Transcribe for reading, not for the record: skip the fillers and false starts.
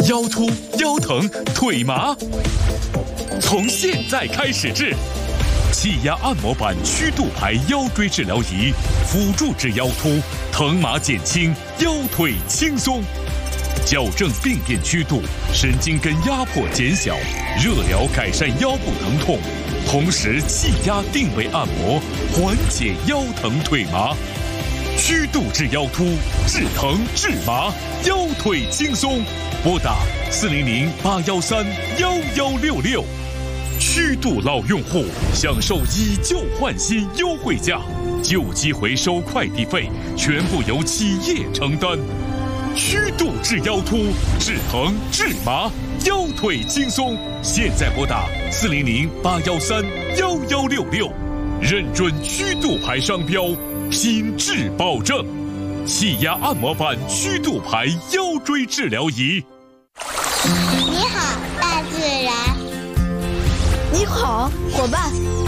腰突、腰疼、腿麻，从现在开始治。气压按摩板曲度牌腰椎治疗仪，辅助治腰突，疼麻减轻，腰腿轻松，矫正病变曲度，神经根压迫减小，热疗改善腰部疼痛，同时气压定位按摩，缓解腰疼腿麻。曲度治腰突，治疼治麻，腰腿轻松。拨打400-813-1166。曲度老用户享受以旧换新优惠价，旧机回收快递费全部由企业承担。曲度治腰突，治疼治麻，腰腿轻松。现在拨打400-813-1166，认准曲度牌商标，品质保证。气压按摩板曲度牌腰椎治疗仪。 你好，大自然。 你好，伙伴。